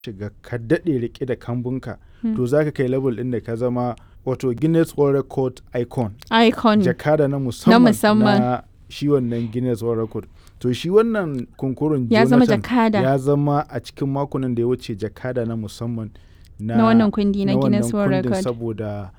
shiga ka daɗe riƙe da kambunka to za ka kai level ɗin da ka zama wato Guinness World Record icon. Jakada na musamman na shi wannan Guinness World Record. To shi wannan kunkurun ya zama Jonathan jakada. ya zama a cikin makonan da ya wuce jakada na musamman na wannan kundi na Guinness World Record saboda